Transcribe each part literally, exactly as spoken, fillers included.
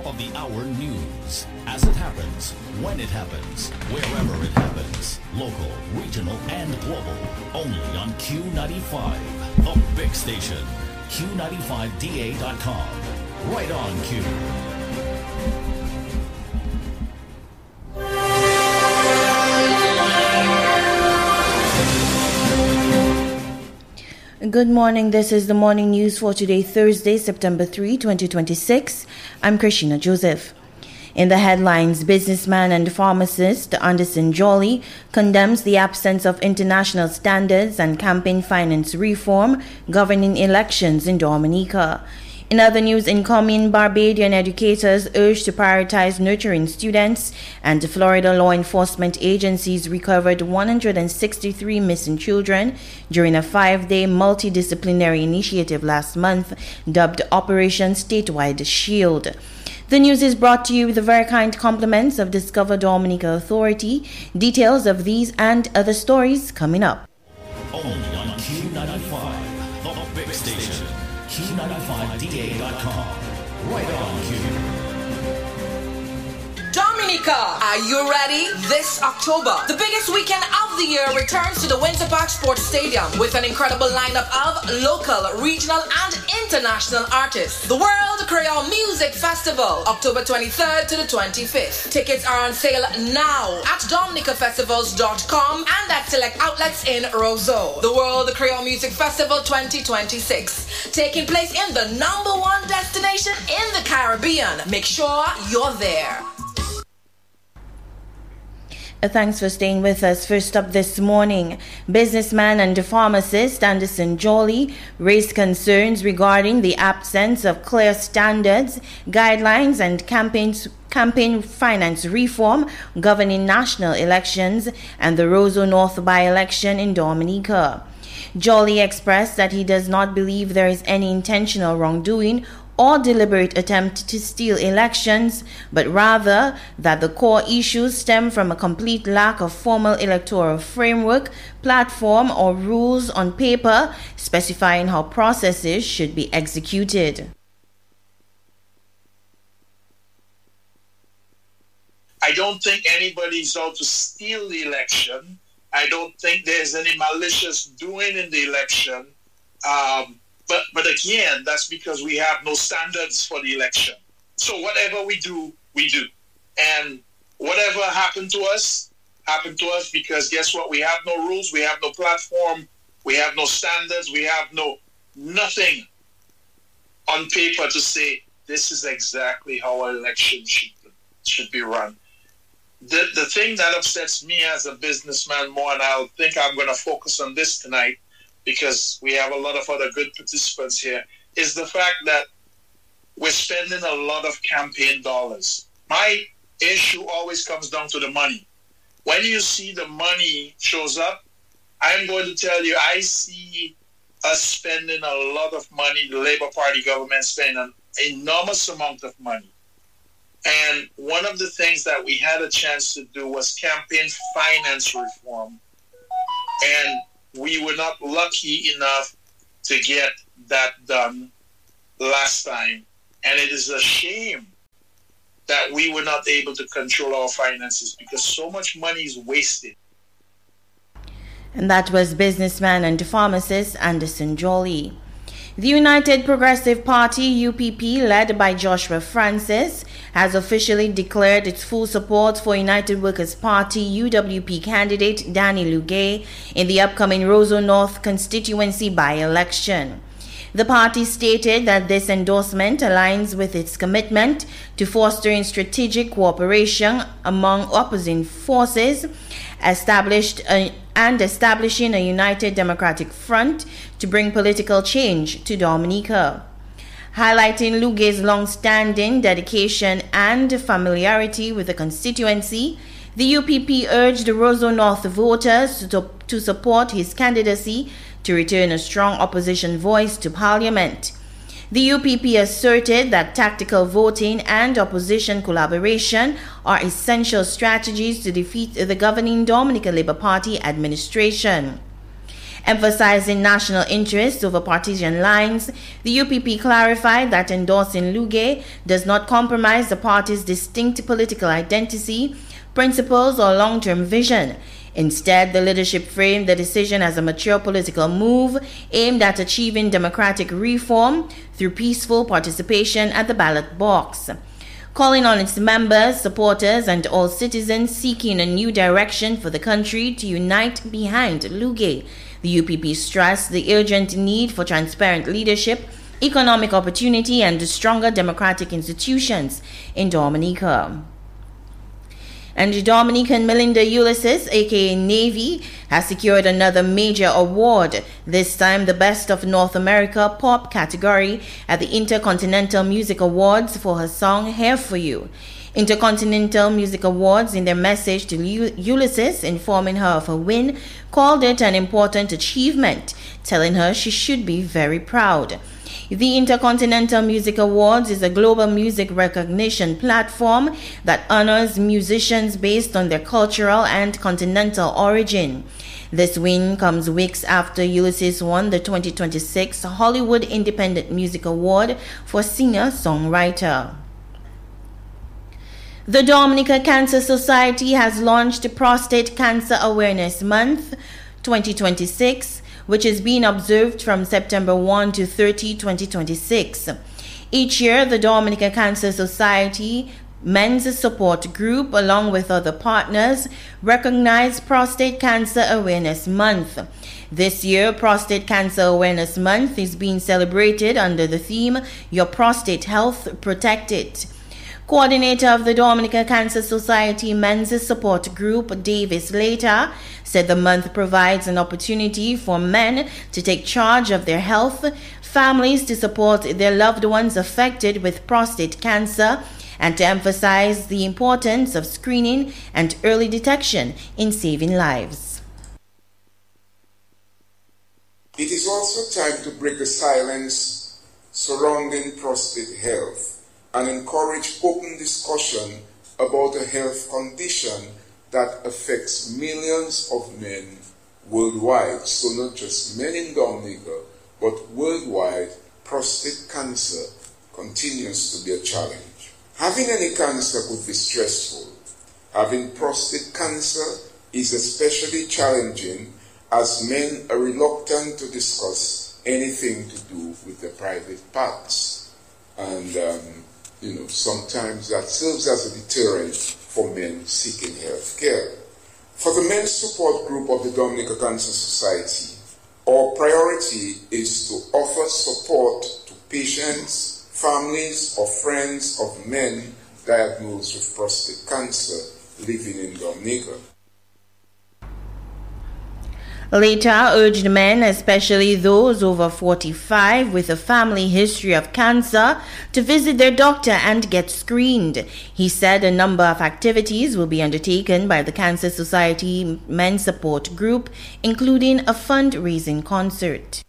top of the hour news. As it happens, when it happens, wherever it happens. Local, regional, and global. Only on Q ninety-five, the big station. Q ninety-five D A dot com. Right on Q. Good morning. This is the morning news for today, Thursday, September third, twenty twenty-six. I'm Christina Joseph. In the headlines, businessman and pharmacist Anderson Jolly condemns the absence of international standards and campaign finance reform governing elections in Dominica. In other news, incoming Barbadian educators urged to prioritize nurturing students, and the Florida law enforcement agencies recovered one hundred sixty-three missing children during a five-day multidisciplinary initiative last month dubbed Operation Statewide Shield. The news is brought to you with the very kind compliments of Discover Dominica Authority. Details of these and other stories coming up. Only on Q ninety-five, the big station. Q ninety-five D A dot com. Right on Q. Dominica, are you ready? This October, the biggest weekend of the year returns to the Winter Park Sports Stadium with an incredible lineup of local, regional, and international artists. The World Creole Music Festival, October twenty-third to the twenty-fifth. Tickets are on sale now at dominica festivals dot com and at select outlets in Roseau. The World Creole Music Festival twenty twenty-six, taking place in the number one destination in the Caribbean. Make sure you're there. Thanks for staying with us. First up this morning, businessman and pharmacist Anderson Jolly raised concerns regarding the absence of clear standards, guidelines, and campaigns, campaign finance reform governing national elections and the Roseau North by-election in Dominica. Jolly expressed that he does not believe there is any intentional wrongdoing or deliberate attempt to steal elections, but rather that the core issues stem from a complete lack of formal electoral framework, platform, or rules on paper specifying how processes should be executed. I don't think anybody's out to steal the election. I don't think there's any malicious doing in the election. Um, But but again, that's because we have no standards for the election. So whatever we do, we do. And whatever happened to us, happened to us because guess what? We have no rules, we have no platform, we have no standards, we have no nothing on paper to say this is exactly how an election should, should be run. The the thing that upsets me as a businessman more, and I think I'm going to focus on this tonight, because we have a lot of other good participants here, is the fact that we're spending a lot of campaign dollars. My issue always comes down to the money. When you see the money shows up, I'm going to tell you, I see us spending a lot of money, the Labour Party government spending an enormous amount of money. And one of the things that we had a chance to do was campaign finance reform. And we were not lucky enough to get that done last time. And it is a shame that we were not able to control our finances because so much money is wasted. And that was businessman and pharmacist Anderson Jolly. The United Progressive Party, U P P, led by Joshua Francis, has officially declared its full support for United Workers' Party, U W P candidate Danny Lugay in the upcoming Roseau North constituency by-election. The party stated that this endorsement aligns with its commitment to fostering strategic cooperation among opposing forces, established a, and establishing a united democratic front to bring political change to Dominica. Highlighting Lugay's long-standing dedication and familiarity with the constituency, the U P P urged the Roseau North voters to, to support his candidacy to return a strong opposition voice to Parliament. The U P P asserted that tactical voting and opposition collaboration are essential strategies to defeat the governing Dominica Labour Party administration. Emphasizing national interests over partisan lines, the U P P clarified that endorsing Lugay does not compromise the party's distinct political identity, principles, or long-term vision. Instead, the leadership framed the decision as a mature political move aimed at achieving democratic reform through peaceful participation at the ballot box. Calling on its members, supporters, and all citizens seeking a new direction for the country to unite behind Lugay. The U P P stressed the urgent need for transparent leadership, economic opportunity, and stronger democratic institutions in Dominica. And Dominican Melinda Ulysses, aka Navy, has secured another major award, this time the Best of North America Pop category at the Intercontinental Music Awards for her song Here For You. Intercontinental Music Awards, in their message to Ulysses informing her of her win, called it an important achievement, telling her she should be very proud. The Intercontinental Music Awards is a global music recognition platform that honors musicians based on their cultural and continental origin. This win comes weeks after Ulysses won the twenty twenty-six Hollywood Independent Music Award for singer-songwriter. The Dominica Cancer Society has launched Prostate Cancer Awareness Month twenty twenty-six, which is being observed from September first to thirtieth, twenty twenty-six. Each year, the Dominica Cancer Society Men's Support Group, along with other partners, recognize Prostate Cancer Awareness Month. This year, Prostate Cancer Awareness Month is being celebrated under the theme, Your Prostate Health Protected. Coordinator of the Dominica Cancer Society Men's Support Group, Davis Later, said the month provides an opportunity for men to take charge of their health, families to support their loved ones affected with prostate cancer, and to emphasize the importance of screening and early detection in saving lives. It is also time to break the silence surrounding prostate health and encourage open discussion about a health condition that affects millions of men worldwide. So not just men in Dominica, but worldwide, prostate cancer continues to be a challenge. Having any cancer could be stressful. Having prostate cancer is especially challenging as men are reluctant to discuss anything to do with their private parts. And um, You know, sometimes that serves as a deterrent for men seeking health care. For the Men's Support Group of the Dominica Cancer Society, our priority is to offer support to patients, families, or friends of men diagnosed with prostate cancer living in Dominica. Later urged men, especially those over forty-five with a family history of cancer, to visit their doctor and get screened. He said a number of activities will be undertaken by the Cancer Society Men's Support Group, including a fundraising concert.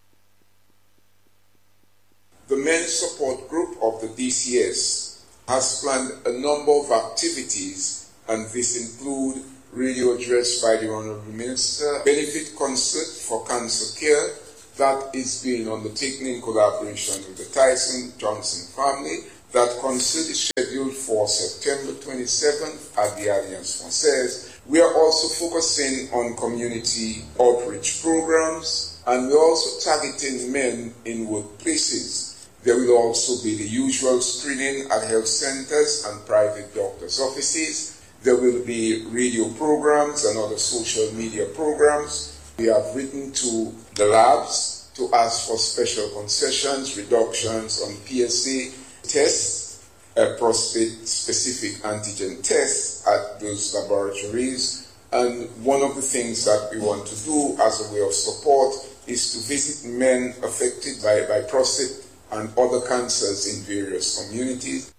The Men's Support Group of the D C S has planned a number of activities, and this include radio address by the Honorable Minister, benefit concert for cancer care that is being undertaken in collaboration with the Tyson Johnson family. That concert is scheduled for September twenty-seventh at the Alliance Française. We are also focusing on community outreach programs, and we're also targeting men in workplaces. There will also be the usual screening at health centers and private doctors' offices. There will be radio programs and other social media programs. We have written to the labs to ask for special concessions, reductions on P S A tests, uh, prostate-specific antigen tests at those laboratories. And one of the things that we want to do as a way of support is to visit men affected by, by prostate and other cancers in various communities.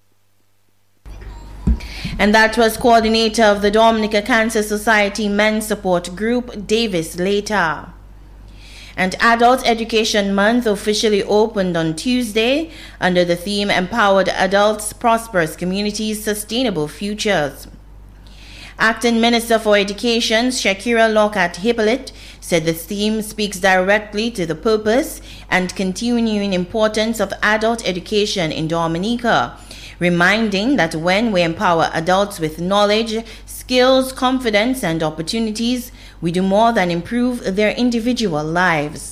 And that was coordinator of the Dominica Cancer Society Men's Support Group, Davis Later. And Adult Education Month officially opened on Tuesday under the theme Empowered Adults, Prosperous Communities, Sustainable Futures. Acting Minister for Education, Shakira Lockhart Hippolyte, said the theme speaks directly to the purpose and continuing importance of adult education in Dominica, reminding that when we empower adults with knowledge, skills, confidence, and opportunities, we do more than improve their individual lives.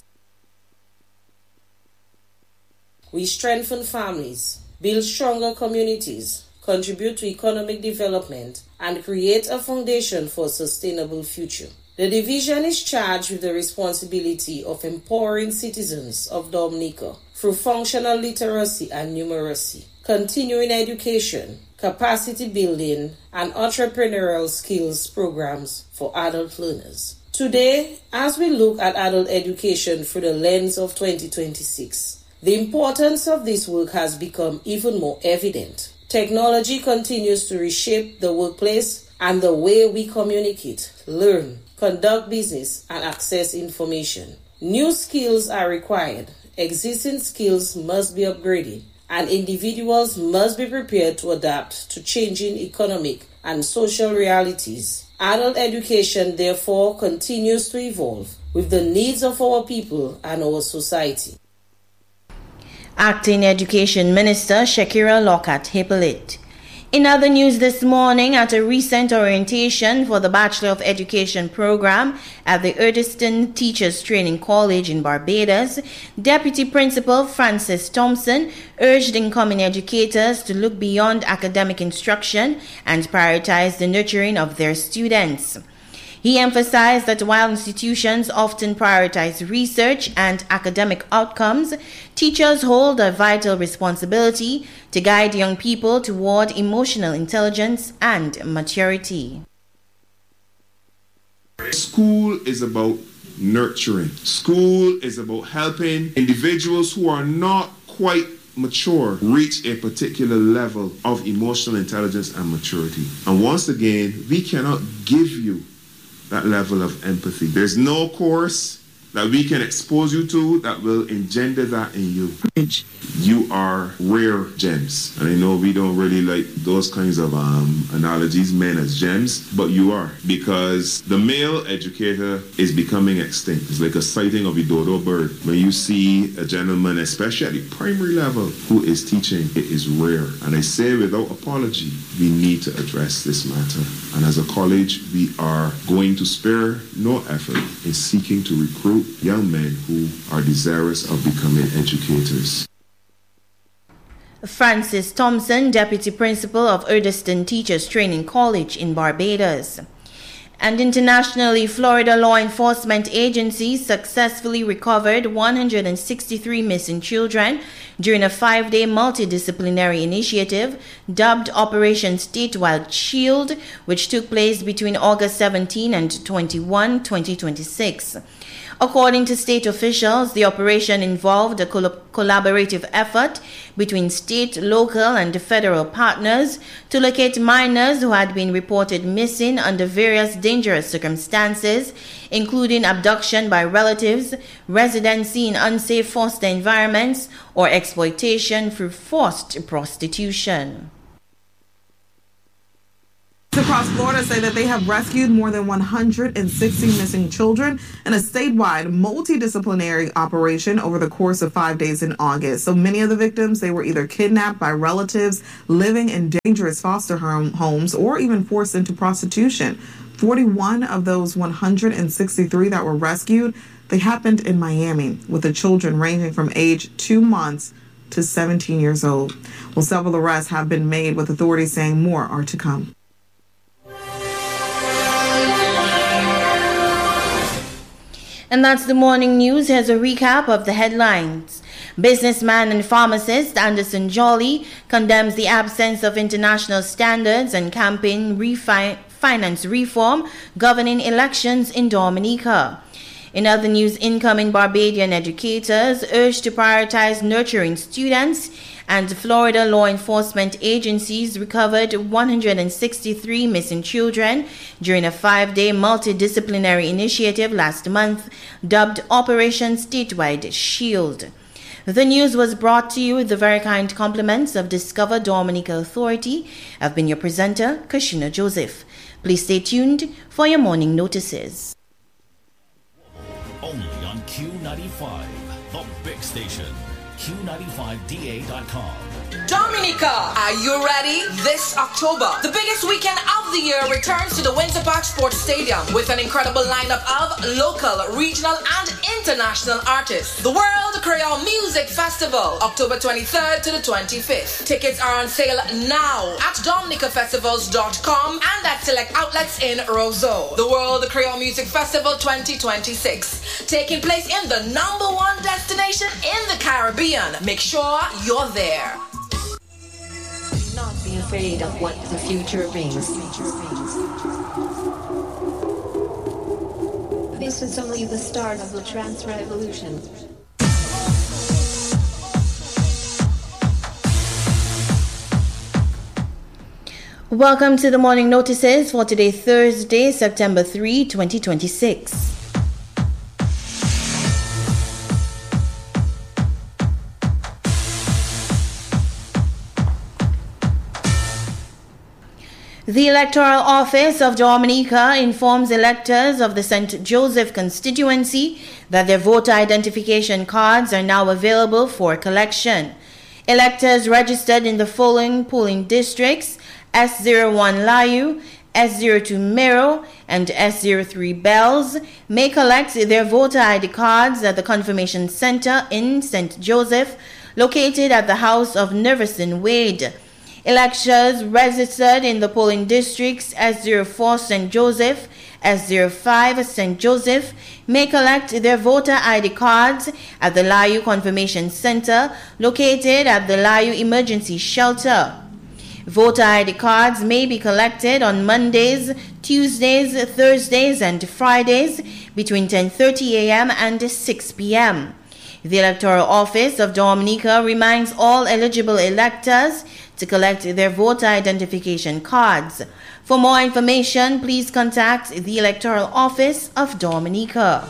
We strengthen families, build stronger communities, contribute to economic development, and create a foundation for a sustainable future. The division is charged with the responsibility of empowering citizens of Dominica through functional literacy and numeracy, continuing education, capacity building, and entrepreneurial skills programs for adult learners. Today, as we look at adult education through the lens of twenty twenty-six, the importance of this work has become even more evident. Technology continues to reshape the workplace and the way we communicate, learn, conduct business, and access information. New skills are required, existing skills must be upgraded, and individuals must be prepared to adapt to changing economic and social realities. Adult education, therefore, continues to evolve with the needs of our people and our society. Acting Education Minister Shakira Lockhart Hippolyte. In other news this morning, at a recent orientation for the Bachelor of Education program at the Erdeston Teachers Training College in Barbados, Deputy Principal Francis Thompson urged incoming educators to look beyond academic instruction and prioritize the nurturing of their students. He emphasized that while institutions often prioritize research and academic outcomes, teachers hold a vital responsibility to guide young people toward emotional intelligence and maturity. School is about nurturing. School is about helping individuals who are not quite mature reach a particular level of emotional intelligence and maturity. And once again, we cannot give you that level of empathy. There's no course that we can expose you to that will engender that in you. You are rare gems. And I know we don't really like those kinds of um, analogies, men as gems, but you are. Because the male educator is becoming extinct. It's like a sighting of a dodo bird. When you see a gentleman, especially at the primary level, who is teaching, it is rare. And I say without apology, we need to address this matter. And as a college, we are going to spare no effort in seeking to recruit young men who are desirous of becoming educators. Francis Thompson, Deputy Principal of Erdeston Teachers Training College in Barbados. And internationally, Florida law enforcement agencies successfully recovered one hundred sixty-three missing children during a five-day multidisciplinary initiative dubbed Operation Statewide Shield, which took place between August seventeenth and twenty-first, twenty twenty-six. According to state officials, the operation involved a col- collaborative effort between state, local, and federal partners to locate minors who had been reported missing under various dangerous circumstances, including abduction by relatives, residency in unsafe foster environments, or exploitation through forced prostitution. Across Florida say that they have rescued more than one hundred sixty missing children in a statewide multidisciplinary operation over the course of five days in August. So many of the victims, they were either kidnapped by relatives, living in dangerous foster home homes, or even forced into prostitution. forty-one of those one hundred sixty-three that were rescued, they happened in Miami, with the children ranging from age two months to seventeen years old. Well, several arrests have been made, with authorities saying more are to come. And that's the morning news. Here's a recap of the headlines. Businessman and pharmacist Anderson Jolly condemns the absence of international standards and campaign refi- finance reform governing elections in Dominica. In other news, incoming Barbadian educators urged to prioritize nurturing students, and Florida law enforcement agencies recovered one hundred sixty-three missing children during a five-day multidisciplinary initiative last month dubbed Operation Statewide Shield. The news was brought to you with the very kind compliments of Discover Dominica Authority. I've been your presenter, Kashina Joseph. Please stay tuned for your morning notices. Only on Q ninety-five, the big station. Q ninety-five D A dot com. Dominica, are you ready? This October, the biggest weekend of the year returns to the Windsor Park Sports Stadium with an incredible lineup of local, regional, and international artists. The World Creole Music Festival, October twenty-third to the twenty-fifth. Tickets are on sale now at dominica festivals dot com and at select outlets in Roseau. The World Creole Music Festival twenty twenty-six, taking place in the number one destination in the Caribbean. Make sure you're there. Do not be afraid of what the future brings. This is only the start of the trance revolution. Welcome to the morning notices for today, Thursday, September third, twenty twenty-six. The Electoral Office of Dominica informs electors of the Saint Joseph constituency that their voter identification cards are now available for collection. Electors registered in the following polling districts: S zero one Layu, S zero two Mero, and S zero three Bells may collect their voter I D cards at the Confirmation Center in Saint Joseph, located at the house of Neverson Wade. Electors registered in the polling districts S zero four Saint Joseph, S zero five Saint Joseph may collect their voter I D cards at the Layu Confirmation Center, located at the Layu Emergency Shelter. Voter I D cards may be collected on Mondays, Tuesdays, Thursdays, and Fridays between ten thirty a.m. and six p.m. The Electoral Office of Dominica reminds all eligible electors to collect their voter identification cards. For more information, please contact the Electoral Office of Dominica.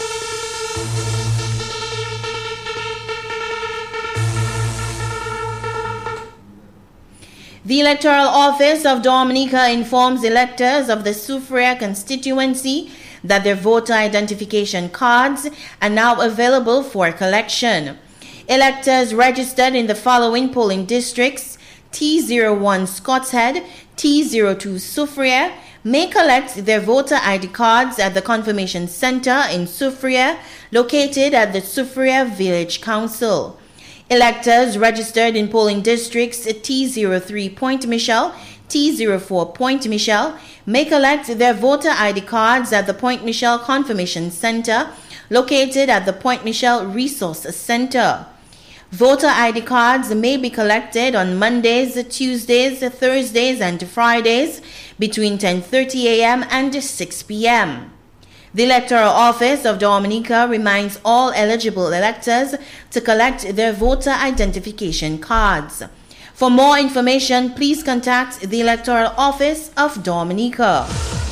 The Electoral Office of Dominica informs electors of the Soufriere constituency that their voter identification cards are now available for collection. Electors registered in the following polling districts: T zero one Scots Head, T zero two Soufriere may collect their voter I D cards at the Confirmation Center in Soufriere, located at the Soufriere Village Council. Electors registered in polling districts T zero three Point Michel, T zero four Point Michel may collect their voter I D cards at the Point Michel Confirmation Center, located at the Point Michel Resource Center. Voter I D cards may be collected on Mondays, Tuesdays, Thursdays, and Fridays between ten thirty a.m. and six p.m. The Electoral Office of Dominica reminds all eligible electors to collect their voter identification cards. For more information, please contact the Electoral Office of Dominica.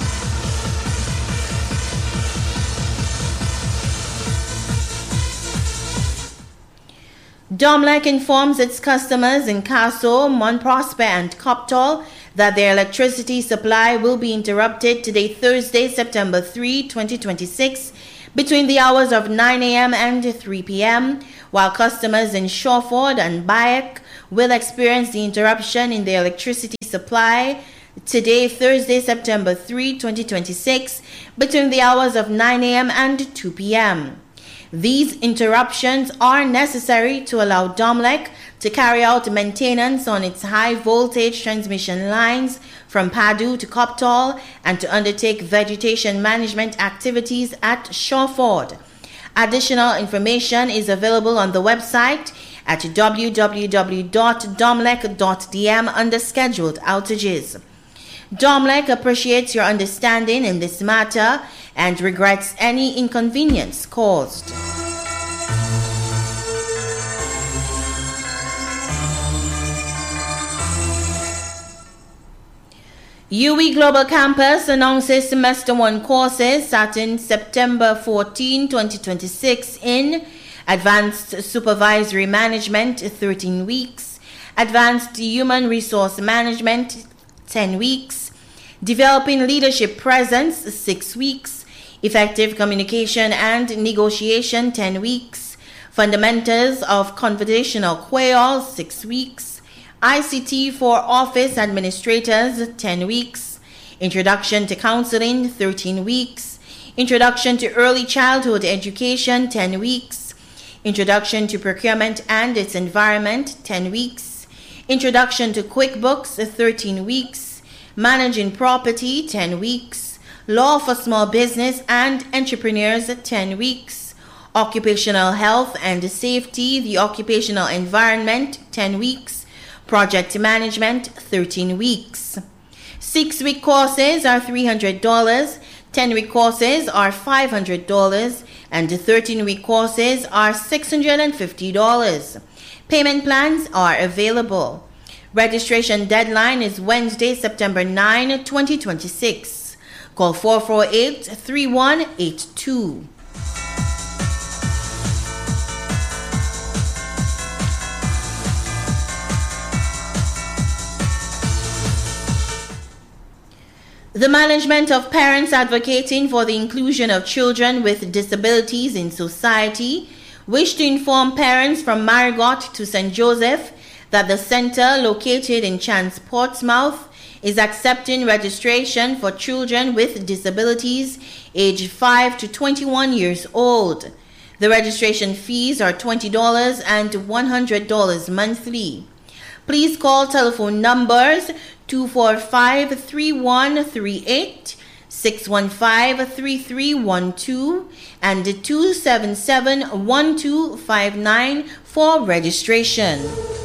Domlec informs its customers in Casso, Mont Prosper, and Coptol that their electricity supply will be interrupted today, Thursday, September third, twenty twenty-six, between the hours of nine a.m. and three p.m., while customers in Shawford and Bayek will experience the interruption in their electricity supply today, Thursday, September third, twenty twenty-six, between the hours of nine a.m. and two p.m. These interruptions are necessary to allow Domlec to carry out maintenance on its high voltage transmission lines from Padu to Coptol and to undertake vegetation management activities at Shawford. Additional information is available on the website at w w w dot domlec dot d m under scheduled outages. Domlec appreciates your understanding in this matter and regrets any inconvenience caused. U W I Global Campus announces Semester one courses starting September fourteenth, twenty twenty-six in Advanced Supervisory Management, thirteen weeks. Advanced Human Resource Management, ten weeks. Developing Leadership Presence, six weeks. Effective Communication and Negotiation, ten weeks. Fundamentals of Conversational Quail, six weeks. I C T for Office Administrators, ten weeks. Introduction to Counseling, thirteen weeks. Introduction to Early Childhood Education, ten weeks. Introduction to Procurement and its Environment, ten weeks. Introduction to QuickBooks, thirteen weeks. Managing Property, ten weeks. Law for Small Business and Entrepreneurs, ten weeks. Occupational Health and Safety, the Occupational Environment, ten weeks. Project Management, thirteen weeks. Six-week courses are three hundred dollars, ten-week courses are five hundred dollars, and the thirteen-week courses are six hundred fifty dollars. Payment plans are available. Registration deadline is Wednesday, September ninth, twenty twenty-six. Call four four eight, three one eight two. The management of Parents Advocating for the Inclusion of Children with Disabilities in Society wish to inform parents from Marigot to Saint Joseph that the center located in Chance Portsmouth is accepting registration for children with disabilities aged five to twenty-one years old. The registration fees are twenty dollars and one hundred dollars monthly. Please call telephone numbers two four five, three one three eight, six one five, three three one two and two seven seven, one two five nine for registration.